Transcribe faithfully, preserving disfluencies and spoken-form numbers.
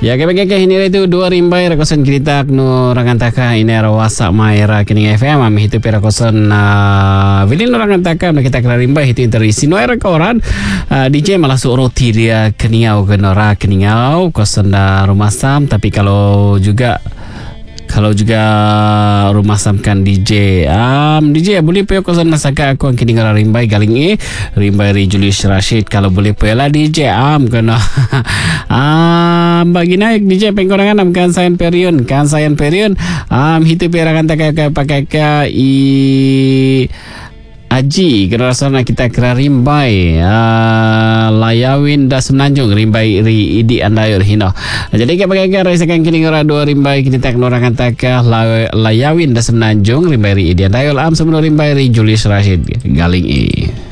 Ya kaya kaya ini itu dua rimbai rakosan kita nu rangantaka ini rawasa maera kini F M ami itu perakosan vilin rangantaka na kita kira rimbai itu interisi no era koran D J malah suruh tiria keniau kenora keniau kosan rumah sam tapi kalau juga kalau juga rumah samkan D J um, D J boleh payah kosan nasaka aku yang kini ngara rimbai galing e rimbai ri Julius Rashid kalau boleh payah lah D J am kena um, bagi naik D J pengkorangan am kan sayan periun kan sayan periun am hitu perakan tak pakai ka i Aji kerasana kita kira rimbai uh, layawin das menanjung rimbai ri idi andayur hino. Jadi kita pakai kira rasakan kini ngora dua rimbai kini tak norangan tak layawin das menanjung rimbai ri idi andayur am sebelum rimbai ri Julius Rashid galing i.